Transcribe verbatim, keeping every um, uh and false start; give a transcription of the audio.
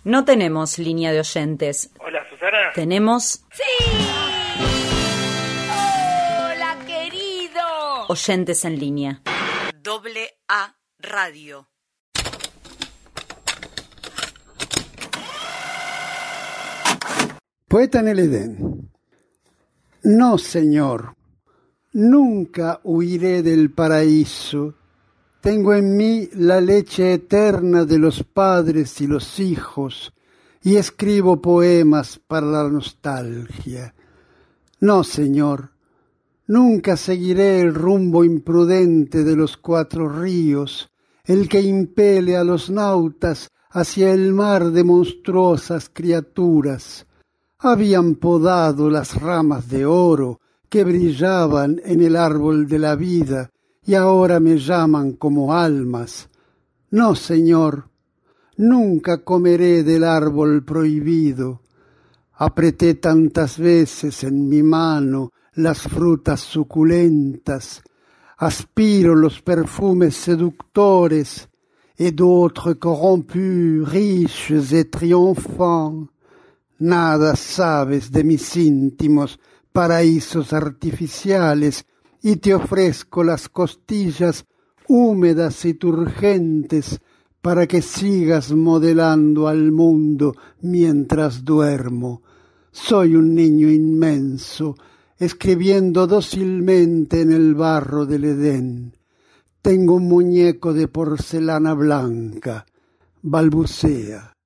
No tenemos línea de oyentes. Hola, Susana. Tenemos... ¡Sí! ¡Hola, querido! Oyentes en línea. Doble A Radio. Poeta en el Edén. No, Señor, nunca huiré del paraíso. Tengo en mí la leche eterna de los padres y los hijos, y escribo poemas para la nostalgia. No, Señor, nunca seguiré el rumbo imprudente de los cuatro ríos, el que impele a los nautas hacia el mar de monstruosas criaturas. Habían podado las ramas de oro que brillaban en el árbol de la vida, y ahora me llaman como almas. No, Señor, nunca comeré del árbol prohibido. Apreté tantas veces en mi mano las frutas suculentas, aspiro los perfumes seductores, et d'autres corrompus, riches et triomphants. Nada sabes de mis íntimos paraísos artificiales, y te ofrezco las costillas húmedas y turgentes para que sigas modelando al mundo mientras duermo. Soy un niño inmenso, escribiendo dócilmente en el barro del Edén. Tengo un muñeco de porcelana blanca, balbucea.